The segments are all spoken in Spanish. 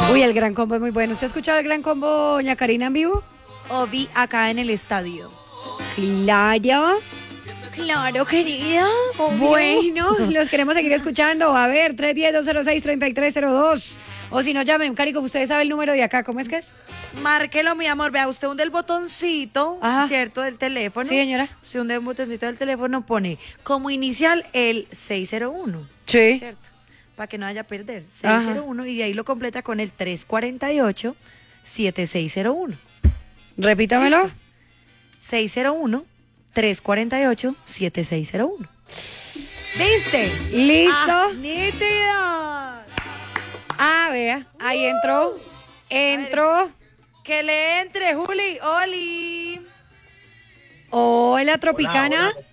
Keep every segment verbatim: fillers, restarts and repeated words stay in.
Uy, el Gran Combo es muy bueno. ¿Usted ha escuchado el Gran Combo, doña Karina, en vivo? O vi acá en el estadio. Claro. Claro, querida. Obvio. Bueno, los queremos seguir escuchando. A ver, tres uno cero, dos cero seis, tres tres cero dos. O si no, llamen, Cari, como usted sabe el número de acá, ¿cómo es que es? Márquelo, mi amor. Vea, usted hunde el botoncito, Ajá. ¿cierto? Del teléfono. Sí, señora. Usted hunde el botoncito del teléfono, pone como inicial el seis cero uno. Sí. ¿Cierto? Para que no haya perder. seis cero uno. Y de ahí lo completa con el tres cuatro ocho, siete seis cero uno. Repítamelo. ¿Listo? seis cero uno, tres cuatro ocho, siete seis cero uno. ¿Viste? Listo. Ah, nítida. Ah, vea, ahí entró. Entró. Que le entre, Juli. Oli. Hola, Tropicana. Hola, hola.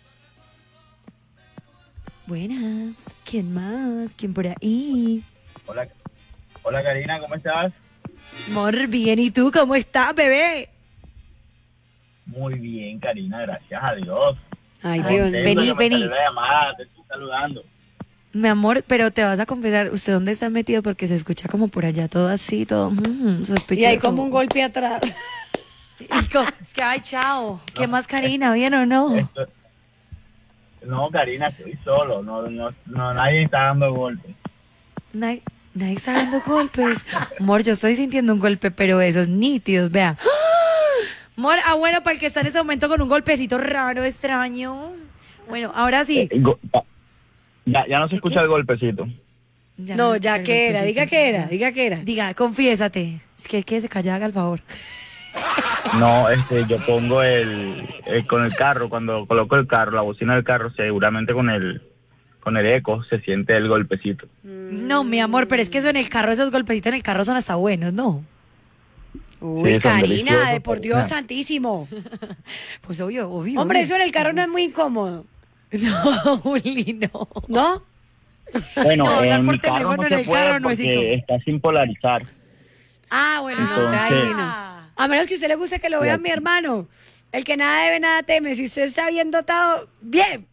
Buenas. ¿Quién más? ¿Quién por ahí? Hola, hola Karina, ¿cómo estás? Amor, bien. ¿Y tú cómo estás, bebé? Muy bien, Karina, gracias a Dios. Ay, Ay, Dios. Contento vení, que me vení. salió la llamada, te estoy saludando. Mi amor, pero te vas a confesar, ¿usted dónde está metido? Porque se escucha como por allá, todo así, todo mm, sospechoso. Y hay como un golpe atrás. Y co- Es que, ay, chao. ¿Qué más, Karina? ¿Bien o no? Esto- No, Karina, estoy solo, no, no, no, nadie está dando golpes. Nadie, nadie está dando golpes. Amor, yo estoy sintiendo un golpe, pero esos nítidos, vea. ¡Ah! Amor, ah, bueno, para el que está en ese momento con un golpecito raro, extraño. Bueno, ahora sí. Eh, go- ya, ya no se ¿Qué, escucha qué? el golpecito. Ya No, se ya escucha el que era, golpecito. diga que era, diga que era. Diga, confiésate. Es que que se calla, haga el favor. No, este, yo pongo el, el- con el carro, cuando coloco el carro, la bocina del carro, seguramente con el, con el eco se siente el golpecito. No, mi amor, pero es que eso en el carro, esos golpecitos en el carro son hasta buenos, ¿no? Uy, Sí, son Karina, deliciosos, de por Dios Karina. santísimo. Pues obvio, obvio. Hombre, obvio. eso en el carro no es muy incómodo, No, Juli, no. ¿no? Bueno, No, hablar en por mi carro teléfono no en se el puede carro no es porque incómodo. está sin polarizar. Ah, bueno, no, Entonces- ahí no. A menos que a usted le guste que lo vea mi hermano. El que nada debe, nada teme. Si usted está bien dotado, bien.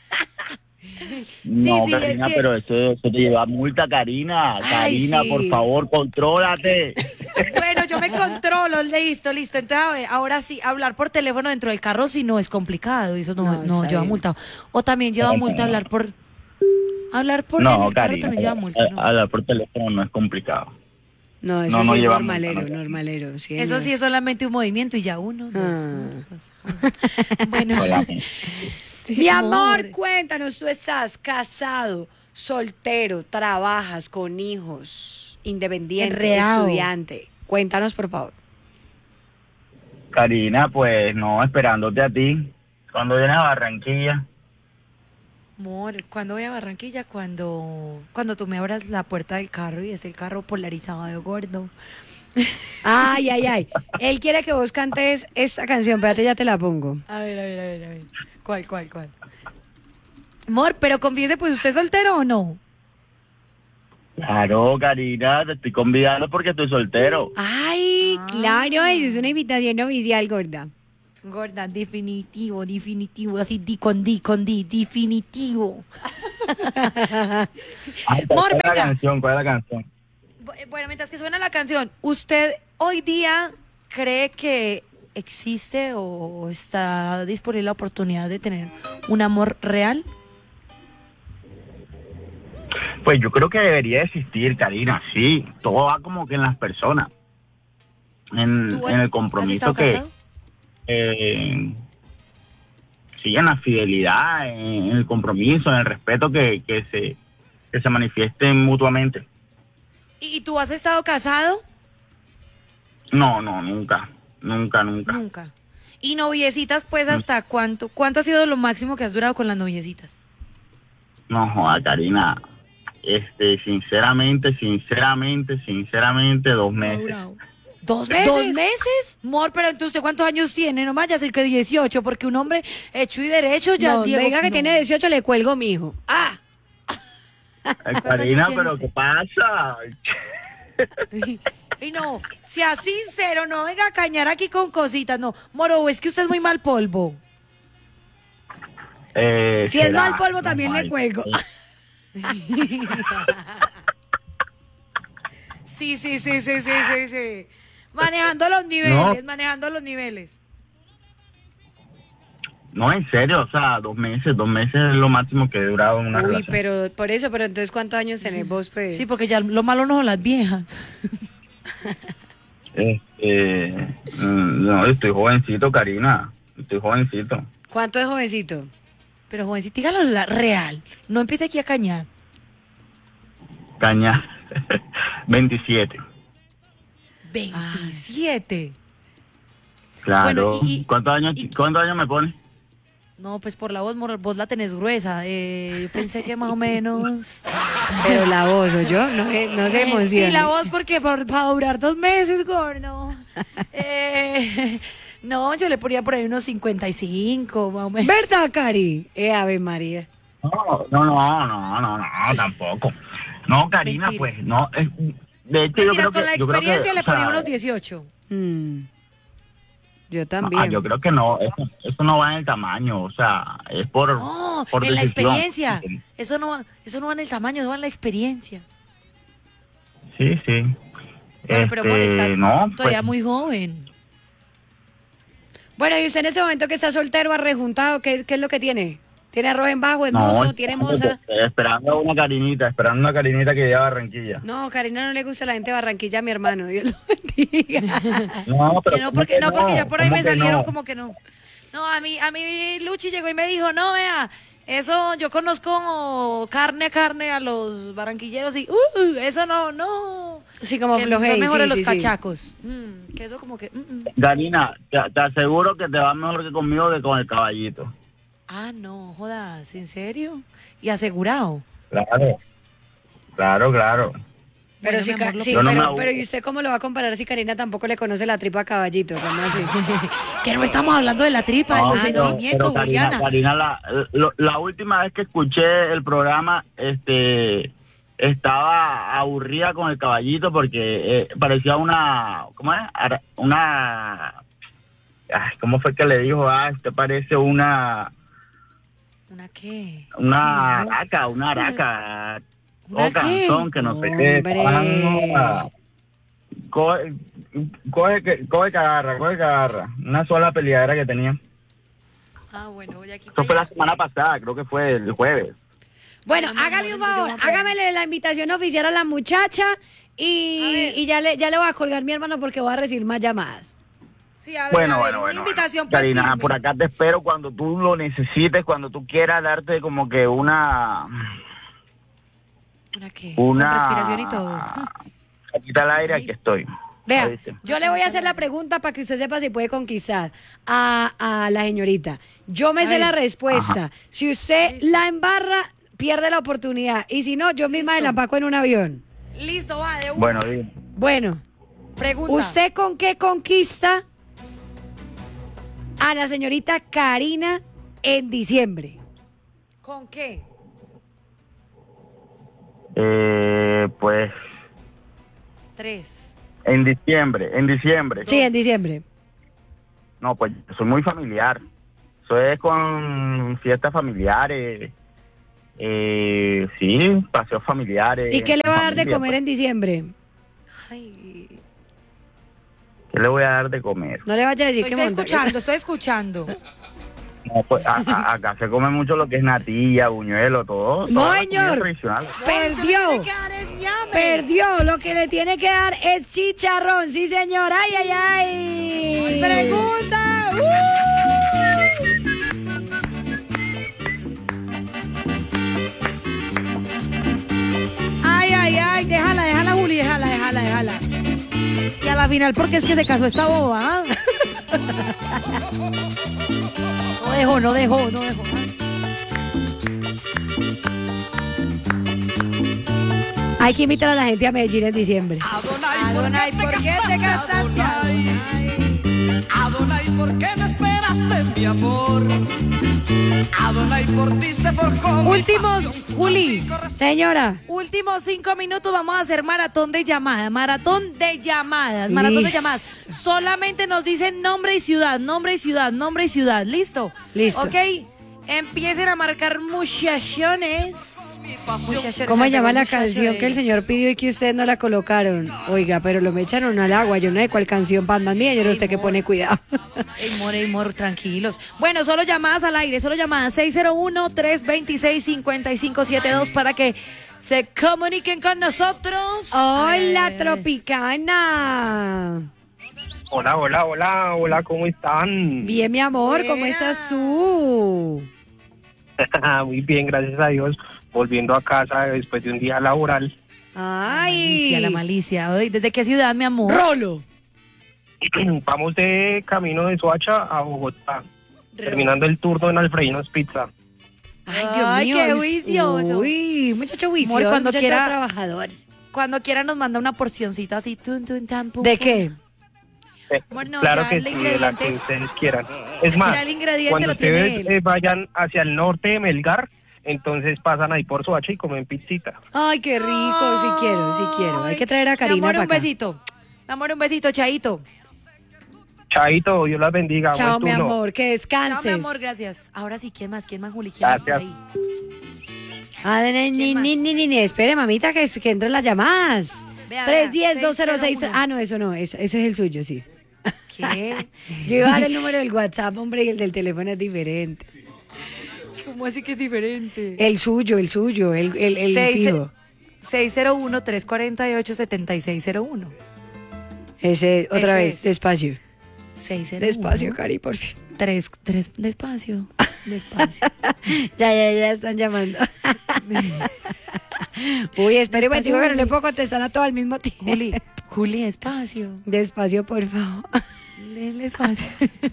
No, sí, Karina, sí, pero es- eso, eso te lleva multa, Karina. Ay, Karina, sí. por favor, contrólate. Bueno, yo me controlo, listo, listo. Entonces, a ver, ahora sí, hablar por teléfono dentro del carro si no es complicado, eso no, No, no, está lleva bien. multa. O también lleva No, multa no. hablar por... Hablar por en No, el carro Karina, también lleva multa, ¿no? a- hablar por teléfono no es complicado. No, eso No, no sí es lleva normalero, multa, no. normalero. Sí, Eso sí es solamente un movimiento y ya uno, dos, Ah. uno, dos, uno. Bueno, Solamente. Mi amor, cuéntanos, tú estás casado, soltero, trabajas con hijos, independiente, Enredado. estudiante. Cuéntanos, por favor. Karina, pues no, esperándote a ti. Cuando vienes a Barranquilla, amor, ¿cuándo voy a Barranquilla? Cuando, cuando tú me abras la puerta del carro y es el carro polarizado, gordo. Ay, ay, ay. Él quiere que vos cantes esta canción, espérate, ya te la pongo. A ver, a ver, a ver, a ver. ¿Cuál, cuál, cuál? Amor, pero confiese, pues, ¿usted es soltero o no? claro, Karina, te estoy convidando porque estoy soltero. Ay, Ah. claro, eso es una invitación oficial, gorda. Gorda, definitivo, definitivo, así di con di, con di, definitivo. Ay, Amor, ¿cuál es la venga. canción? ¿Cuál es la canción? Bu- Bueno, mientras que suena la canción, ¿usted hoy día cree que existe o está disponible la oportunidad de tener un amor real? Pues yo creo que debería existir, Karina, sí. Todo va como que en las personas. En, ¿Tú en has- el has compromiso estado que... casado? Eh, sí, en la fidelidad, en, en el compromiso, en el respeto que, que se que se manifiesten mutuamente. ¿Y y tú has estado casado? No, no, nunca, nunca, nunca. Nunca. ¿Y noviecitas, pues, hasta cuánto? ¿Cuánto ha sido lo máximo que has durado con las noviecitas? No, joda, Karina, este, sinceramente, sinceramente, sinceramente, dos meses. ¿Dos meses? ¿Dos meses? Amor, pero entonces, ¿usted cuántos años tiene? No me vaya a decir que dieciocho, porque un hombre hecho y derecho ya... no, Diego, diga que no. tiene dieciocho, le cuelgo, mijo. Ah, Ay, Karina, años tiene pero usted? ¿qué pasa? Y no, sea sincero, no venga a cañar aquí con cositas, no. Moro, es que usted es muy mal polvo. Eh, si es será, mal polvo, no, también ay, le cuelgo. eh, Sí, sí, sí, sí, sí, sí, sí. Manejando los niveles, no. manejando los niveles. No, en serio, o sea, dos meses, dos meses es lo máximo que he durado en una Uy, relación. pero por eso, pero entonces, ¿cuántos años tenés vos, pues? Sí, porque ya lo malo no son las viejas. Este, mm, no, estoy jovencito, Karina, estoy jovencito. ¿Cuánto es jovencito? Pero jovencito, dígalo la real. No empiece aquí a cañar. Caña, veintisiete. veintisiete. Claro. Bueno, y, y, ¿Cuántos años, y, ¿cuántos años me pones? No, pues por la voz, vos la tenés gruesa. Eh, yo pensé que más o menos. Pero la voz, ¿o yo? No, eh, no se emociona. Sí, la voz, porque por, para durar dos meses, gordo. Eh, no, yo le ponía por ahí unos cincuenta y cinco, más o menos. ¿Verdad, Cari? Eh, Ave María. No, no, no, no, no, no, tampoco. No, Karina, Mentira. pues, no. Es, de hecho, Mentiras, yo creo con que, la yo creo experiencia que, le o sea, ponía unos dieciocho. Mm. Yo no, también. ah, yo creo que no, eso, eso no va en el tamaño, o sea, es por, No, por en la decisión. experiencia. Eso no, va, eso no va en el tamaño, eso va en la experiencia. Sí, sí. Bueno, este, pero amor, estás no, todavía pues, muy joven. Bueno, y usted en ese momento que está soltero, arrejuntado, ¿qué, qué es lo que tiene? ¿Tiene arroz en bajo, es no, mozo, tiene moza? Esperando una Karinita, esperando una Karinita que lleve a Barranquilla. No, Karina no le gusta la gente de Barranquilla, mi hermano, Dios lo bendiga. No, pero Que no, ¿cómo porque, que no, porque ya por ahí ¿Cómo me que salieron no? como que no. No, a mí, a mí Luchi llegó y me dijo, no, vea, eso yo conozco carne a carne a los barranquilleros y, uh, eso no, no. Sí, como que flojey, son mejores sí, los sí, sí. cachacos. Mm, que eso como que... mm, mm. Karina, te, te aseguro que te va mejor que conmigo que con el caballito. Ah, no, jodas, ¿en serio? Y asegurado. Claro, claro, claro. Pero, Bueno, si, mi Ca- amor, lo sí, que- Yo no pero, me- pero ¿y usted cómo lo va a comparar si Karina tampoco le conoce la tripa a caballito? ¿Cómo así? Que no estamos hablando de la tripa, No, del pero, sentimiento, pero Karina, Juliana. Karina, la, lo- la última vez que escuché el programa, este, estaba aburrida con el caballito porque eh, parecía una, ¿cómo es? Ara- Una, ay, ¿cómo fue que le dijo? Ah, este parece una, ¿Una qué? una Ay, no. araca, una araca, ¿Una o qué? canzón que no sé qué. Hombre. Ah, Coge, coge, que- coge que agarra, coge que agarra. Una sola peleadera que tenía. Ah, bueno, voy aquí. Eso fue la semana pasada, creo que fue el jueves. Bueno, Bueno, mi hágame un amor, favor, yo voy a- hágamele la invitación oficial a la muchacha y, y ya, le, ya le voy a colgar mi hermano porque voy a recibir más llamadas. Sí, a ver, Bueno, a ver, bueno, una bueno. invitación bueno. pues, Karina, firme. por acá te espero cuando tú lo necesites, cuando tú quieras darte como que una... ¿Una qué? Una... Con respiración y todo. Aquí al aire, aquí estoy. Vea, ¿Oíste? yo le voy a hacer la pregunta para que usted sepa si puede conquistar a, a la señorita. Yo me A sé ver. la respuesta. Si usted la embarra, pierde la oportunidad. Y si no, yo misma Listo. la empaco en un avión. Listo, va, de una. Bueno, dime. Bueno, Pregunta. ¿usted con qué conquista a la señorita Karina en diciembre? ¿Con qué? Eh, pues Tres. en diciembre, en diciembre. Sí, en diciembre. No, pues yo soy muy familiar. Eso es con fiestas familiares. Eh, sí, paseos familiares. ¿Y qué le va a dar de familia, comer pues. en diciembre? Ay. ¿Qué le voy a dar de comer? No le vaya a decir Estoy que monta- escuchando, estoy escuchando. No, pues a- a- acá se come mucho lo que es natilla, buñuelo, todo. No, toda la comida señor. tradicional. Perdió. Lo que le tiene que dar es ñame. Perdió, lo que le tiene que dar es chicharrón, sí señor, ay, ay, ay. Pregunta. Ay, ay, ay, déjala, déjala, Juli, déjala, déjala, déjala. Y a la final, porque es que se casó esta boba, ¿ah? No dejó, no dejó, no dejó. Hay que invitar a la gente a Medellín en diciembre. Adonai, ¿por qué te casaste? Adonai? Adonai, ¿por qué no esperaste mi amor? Adonai, por ti se forjó mi Últimos, pasión. Juli, Señora, últimos cinco minutos vamos a hacer maratón de llamadas, maratón de llamadas, maratón de Listo. llamadas. Solamente nos dicen nombre y ciudad, nombre y ciudad, nombre y ciudad. ¿Listo? Listo. Ok, empiecen a marcar muchachones. pasión. Muchacho, ¿Cómo se llama la muchacho canción de- que el señor pidió y que ustedes no la colocaron? Oiga, pero lo me echaron al agua. Yo no sé cuál canción pandan mía. Yo no sé qué pone cuidado. Ey, more, ey, more, tranquilos. Bueno, solo llamadas al aire, solo llamadas seis cero uno, tres dos seis, cinco cinco siete dos para que se comuniquen con nosotros. Hola, Eh, Tropicana. Hola, hola, hola, hola, ¿cómo están? Bien, mi amor, ¿cómo Buena. estás tú? Muy bien, gracias a Dios. Volviendo a casa después de un día laboral. La Ay. malicia, la malicia. Ay, ¿desde qué ciudad, mi amor? Rolo. Vamos de camino de Soacha a Bogotá. Terminando el turno en Alfredinos Pizza. Ay, Dios Ay, mío. qué es- juicioso. Uy, muchacho juicioso, Amor, cuando muchacho quiera- trabajador. Cuando quiera nos manda una porcioncita así. Tun, tun, tan, pum, ¿De pum. qué? Eh, Bueno, claro ya que el sí, de la que ingrediente- ustedes quieran. Es más, Ya el ingrediente cuando lo tiene ustedes él. eh, vayan hacia el norte de Melgar, entonces pasan ahí por Soacha y comen pizzita. Ay, qué rico, sí quiero, sí quiero. Hay que traer a Karina Mi amor, para un acá. besito. Mi amor, un besito, Chaito. Chaito, Dios las bendiga. Chao, buen mi turno. amor, que Chao, descanses. mi amor, gracias. Ahora sí, ¿quién más? ¿Quién más, Juli? ¿Quién más por Gracias. ahí? Ah, ni, ni, ¿Quién más? ni, ni, ni, ni, espere, mamita, que, que entren las llamadas. Vea, tres vea, uno cero, dos cero seis. seis cero uno. Ah, no, eso no, ese, ese es el suyo, sí. ¿Qué? Yo iba a dar el número del WhatsApp, hombre, y el del teléfono es diferente. ¿Cómo así que es diferente? El suyo, el suyo, el, el, el Seis- fijo. seis cero uno, tres cuatro ocho, siete seis cero uno. Ese, otra Ese vez, es. despacio. seis cero uno. Despacio, Cari, por fin. Tres, tres, despacio. Despacio. Ya, ya, ya están llamando. Uy, espere un Despacio, momentico que no le Juli. puedo contestar a todo al mismo tiempo. Juli, Juli, despacio. Despacio, por favor. Dele espacio.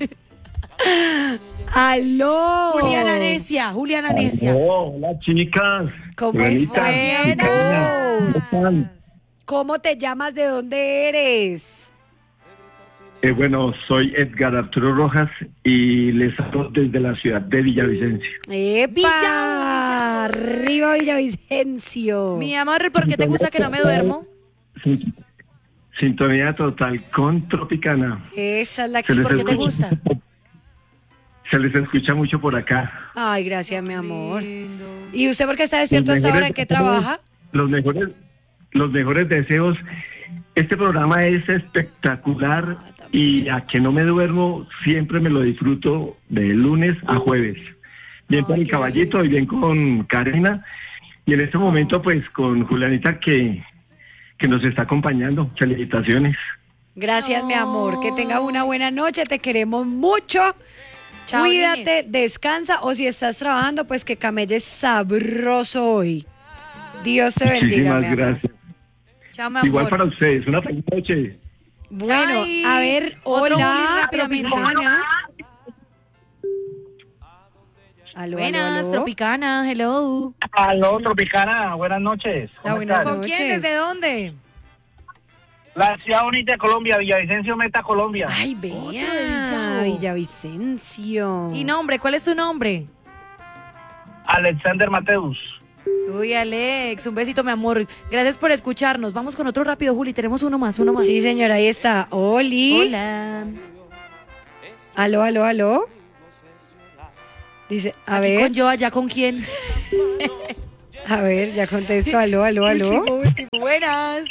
¡Aló! Juliana Necia, Juliana Necia. Oh, hola chicas. ¿Cómo Juanita, estás? ¿cómo están? ¿Cómo te llamas? ¿De dónde eres? Eh, bueno, soy Edgar Arturo Rojas y les hablo desde la ciudad de Villavicencio. ¡Epa! Villa- ¡Arriba Villavicencio! Mi amor, ¿por qué te gusta que no me duermo? Sin- Sintonía total con Tropicana. Esa es la Se que... les ¿Por qué te escucha- gusta? Se les escucha mucho por acá. Ay, gracias, mi amor. Lindo. ¿Y usted por qué está despierto a esta hora? ¿En qué trabaja? Los mejores, los mejores deseos. Este programa es espectacular y a que no me duermo siempre me lo disfruto de lunes a jueves. Bien Ay, con el qué caballito y bien con Karina. Y en este momento pues con Julianita que, que nos está acompañando. Felicitaciones. Gracias, mi amor. Que tenga una buena noche. Te queremos mucho. Chao, Cuídate, Inés. descansa. O si estás trabajando, pues que camelles sabroso hoy. Dios te bendiga, mi Muchísimas amor. gracias. Chao, mi amor. Igual para ustedes. Una feliz noche. Bueno, Ay, a ver, otro Juli hola, rápidamente. Tropicana. Aló, Buenas, aló, aló. Tropicana, hello. Aló, Tropicana, buenas noches. La ¿Cómo buena estás? ¿Con quién? noches. ¿Desde dónde? La ciudad bonita de Colombia, Villavicencio, Meta, Colombia. Ay, Otro vea, Villa. Villavicencio. ¿Y nombre? ¿Cuál es tu nombre? Alexander Mateus. Uy, Alex, un besito, mi amor. Gracias por escucharnos. Vamos con otro rápido, Juli. Tenemos uno más, uno más. Sí, señora, ahí está. Oli. Hola. Aló, aló, aló. Dice, a Aquí ver, con yo, allá con quién. a ver, ya contesto. Aló, aló, aló. Buenas.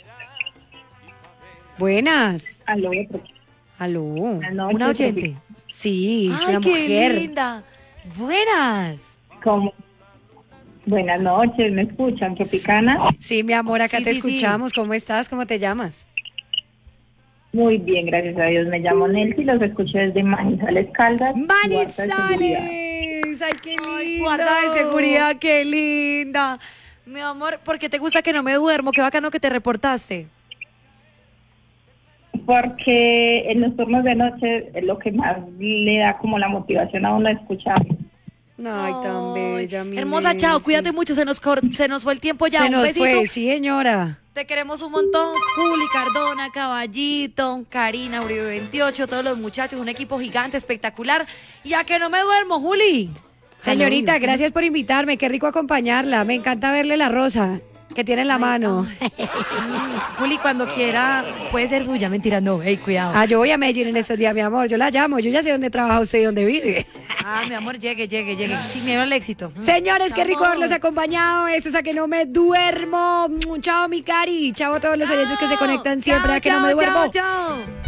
Buenas. Aló, Aló. buenas noches. Una oyente. Sí, es Ay, una qué mujer. linda. Buenas. ¿Cómo? Buenas noches, ¿me escuchan, Tropicana? Sí, mi amor, acá Sí, te sí, sí. escuchamos. ¿Cómo estás? ¿Cómo te llamas? Muy bien, gracias a Dios. Me llamo Nelcy, los escucho desde Manizales Caldas. Guarda de seguridad. ¡Manizales! ¡Ay, qué lindo! Ay, guarda de seguridad, qué linda. Mi amor, ¿por qué te gusta que no me duermo? Qué bacano que te reportaste. Porque en los turnos de noche es lo que más le da como la motivación a uno a escuchar. Ay, tan bella, mi Hermosa, chao, Nelcy. cuídate mucho, se nos, cor- se nos fue el tiempo ya. Se un nos besito. fue, sí, señora. Te queremos un montón. Juli, Cardona, Caballito, Karina, Uribe veintiocho, todos los muchachos, un equipo gigante, espectacular. Y a que no me duermo, Juli. Señorita, Aló, gracias por invitarme. Qué rico acompañarla. Me encanta verle la rosa que tiene en la mano. Juli, cuando quiera, puede ser suya. Mentira, no. Ey, cuidado. Ah, yo voy a Medellín en estos días, mi amor. Yo la llamo. Yo ya sé dónde trabaja usted y dónde vive. Ah, mi amor, llegue, llegue, llegue. Sin miedo al éxito. Señores, qué rico haberlos acompañado. Esto es A Que No Me Duermo. Chao, mi Cari. Chao a todos los oyentes que se conectan siempre. Chao, A Que No Me chao, Duermo. chao, chao.